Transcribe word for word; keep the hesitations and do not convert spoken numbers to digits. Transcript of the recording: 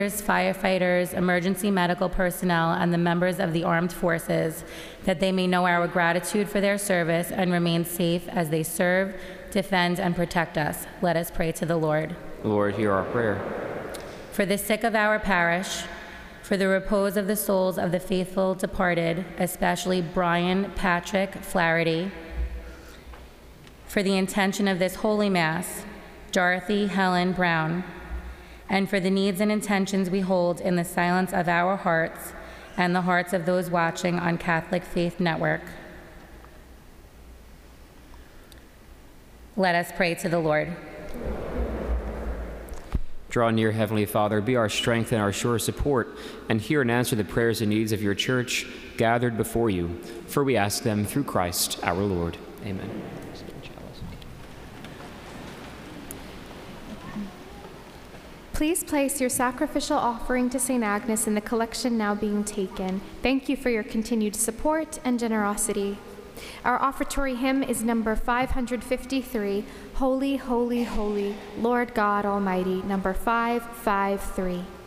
firefighters, emergency medical personnel, and the members of the armed forces, that they may know our gratitude for their service and remain safe as they serve, defend, and protect us. Let us pray to the Lord. Lord, hear our prayer. For the sick of our parish, for the repose of the souls of the faithful departed, especially Brian Patrick Flaherty, for the intention of this Holy Mass, Dorothy Helen Brown, and for the needs and intentions we hold in the silence of our hearts and the hearts of those watching on Catholic Faith Network. Let us pray to the Lord. Draw near, Heavenly Father, be our strength and our sure support, and hear and answer the prayers and needs of your church gathered before you, for we ask them through Christ our Lord. Amen. Please place your sacrificial offering to Saint Agnes in the collection now being taken. Thank you for your continued support and generosity. Our offertory hymn is number five hundred fifty-three, Holy, Holy, Holy, Lord God Almighty, number five five three.